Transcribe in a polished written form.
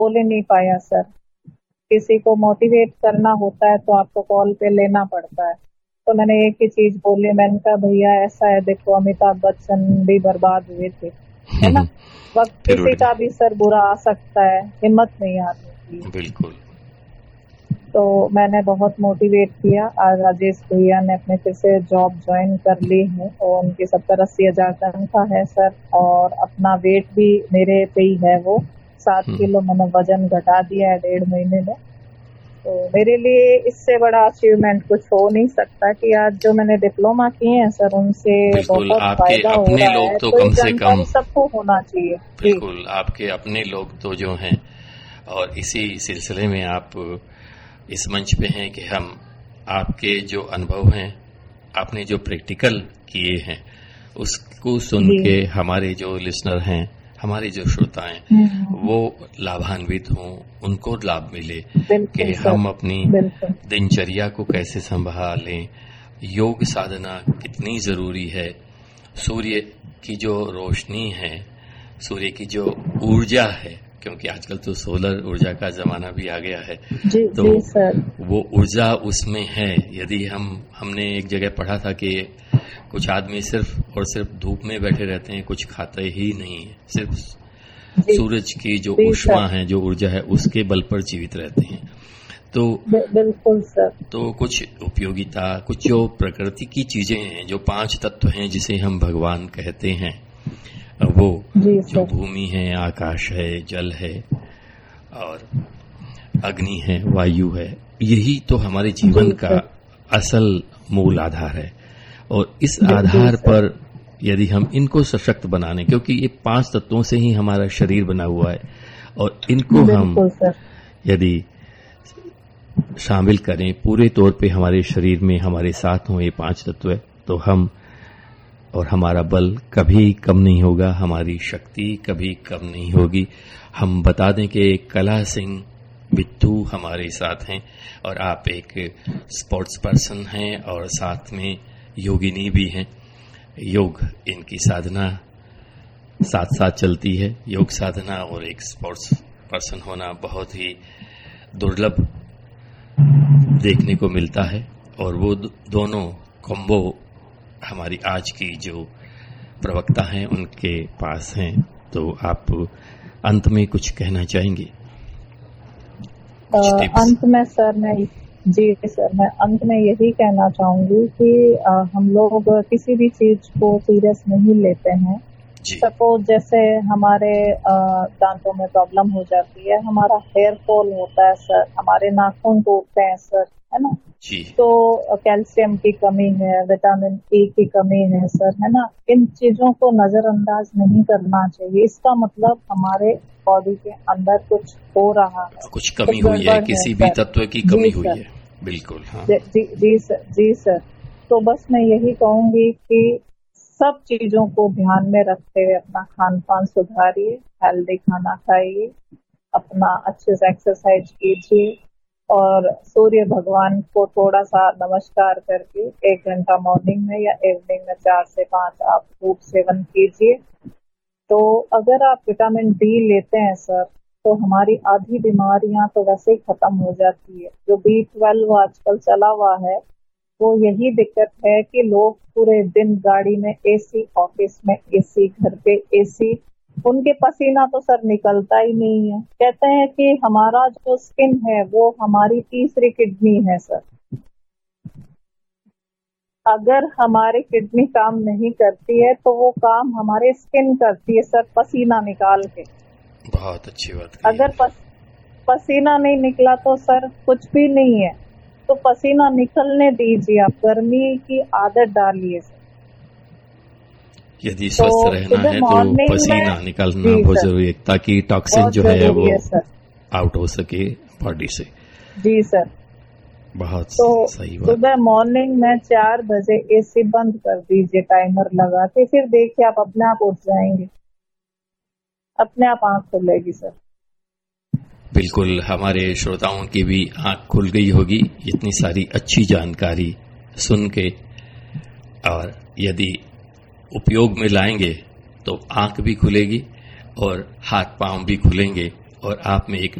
बोल ही नहीं पाया सर। किसी को मोटिवेट करना होता है तो आपको कॉल पे लेना पड़ता है। तो मैंने एक ही चीज बोली, मैंने कहा भैया ऐसा है, देखो अमिताभ बच्चन भी बर्बाद हुए थे, है ना। वक्त किसी का भी सर बुरा आ सकता है, हिम्मत नहीं हारनी चाहिए। बिल्कुल। तो मैंने बहुत मोटिवेट किया। आज राजेश भैया ने अपने फिर से जॉब ज्वाइन कर ली है और उनकी 70-80 हज़ार तनख्वाह है सर। और अपना वेट भी मेरे पे ही है, वो 7 किलो मैंने वजन घटा दिया है 1.5 महीने में। तो मेरे लिए इससे बड़ा अचीवमेंट कुछ हो नहीं सकता कि आज जो मैंने डिप्लोमा किए हैं सर, उनसे बहुत फायदा हो रहा है। तो कम से कम सबको होना चाहिए। बिल्कुल, आपके अपने लोग तो जो हैं, और इसी सिलसिले में आप इस मंच पे हैं कि हम आपके जो अनुभव हैं, आपने जो प्रैक्टिकल किए हैं, उसको सुन के हमारे जो लिसनर हैं, हमारे जो श्रोता हैं, वो लाभान्वित हों, उनको लाभ मिले कि हम अपनी दिनचर्या को कैसे संभालें, योग साधना कितनी जरूरी है, सूर्य की जो रोशनी है, सूर्य की जो ऊर्जा है, क्योंकि आजकल तो सोलर ऊर्जा का जमाना भी आ गया है, तो वो ऊर्जा उसमें है। यदि हमने एक जगह पढ़ा था कि कुछ आदमी सिर्फ और सिर्फ धूप में बैठे रहते हैं, कुछ खाते ही नहीं है, सिर्फ सूरज की जो ऊष्मा है, जो ऊर्जा है, उसके बल पर जीवित रहते हैं। तो बिल्कुल सर। तो कुछ उपयोगिता, कुछ जो प्रकृति की चीजें हैं, जो 5 तत्व हैं जिसे हम भगवान कहते हैं, वो जो भूमि है, आकाश है, जल है और अग्नि है, वायु है, यही तो हमारे जीवन का असल मूल आधार है। और इस आधार पर यदि हम इनको सशक्त बनाने, क्योंकि ये 5 तत्वों से ही हमारा शरीर बना हुआ है, और इनको हम यदि शामिल करें पूरे तौर पे हमारे शरीर में, हमारे साथ हों ये 5 तत्व, तो हम और हमारा बल कभी कम नहीं होगा, हमारी शक्ति कभी कम नहीं होगी। हम बता दें कि कला सिंह बिट्टू हमारे साथ हैं, और आप एक स्पोर्ट्स पर्सन हैं और साथ में योगिनी भी हैं। योग इनकी साधना साथ साथ चलती है। योग साधना और एक स्पोर्ट्स पर्सन होना बहुत ही दुर्लभ देखने को मिलता है, और वो दोनों कॉम्बो हमारी आज की जो प्रवक्ता हैं उनके पास हैं। तो आप अंत में कुछ कहना चाहेंगे? अंत में सर मैं अंत में यही कहना चाहूंगी कि हम लोग किसी भी चीज को सीरियस नहीं लेते हैं। सपोज जैसे हमारे दांतों में प्रॉब्लम हो जाती है, हमारा हेयर फॉल होता है सर, हमारे नाखून टूटते हैं सर, है ना। तो कैल्शियम की कमी है, विटामिन ए की कमी है सर, है ना। इन चीजों को नजरअंदाज नहीं करना चाहिए। इसका मतलब हमारे बॉडी के अंदर कुछ हो रहा है, कुछ कमी हुई है, किसी भी तत्व की कमी हुई है। बिल्कुल, हाँ। जी सर। तो बस मैं यही कहूंगी कि सब चीजों को ध्यान में रखते हुए अपना खान पान सुधारिए, हेल्दी खाना खाइए, अपना अच्छे से एक्सरसाइज कीजिए, और सूर्य भगवान को थोड़ा सा नमस्कार करके 1 घंटा मॉर्निंग में या इवनिंग में 4 से 5 आप धूप सेवन कीजिए। तो अगर आप विटामिन डी लेते हैं सर, तो हमारी आधी बीमारियां तो वैसे ही खत्म हो जाती है। जो B12 आजकल चला हुआ है, वो यही दिक्कत है कि लोग पूरे दिन गाड़ी में एसी, ऑफिस में एसी, घर पे एसी, उनके पसीना तो सर निकलता ही नहीं है। कहते हैं कि हमारा जो स्किन है वो हमारी तीसरी किडनी है सर। अगर हमारी किडनी काम नहीं करती है तो वो काम हमारे स्किन करती है सर, पसीना निकाल के। बहुत अच्छी बात। अगर पसीना नहीं निकला तो सर कुछ भी नहीं है। तो पसीना निकलने दीजिए, आप गर्मी की आदत डालिए सर। यदि स्वस्थ रहना है तो पसीना निकालना बहुत जरूरी है, ताकि टॉक्सिन जो है वो आउट हो सके बॉडी से। जी सर, बहुत सही बात। सुबह मॉर्निंग में 4 बजे एसी बंद कर दीजिए, टाइमर लगा के, फिर देखिए आप अपने आप उठ जाएंगे, अपने आप आंख खुलेगी सर। बिल्कुल, हमारे श्रोताओं की भी आंख खुल गई होगी इतनी सारी अच्छी जानकारी सुन के, और यदि उपयोग में लाएंगे तो आंख भी खुलेगी और हाथ पांव भी खुलेंगे, और आप में एक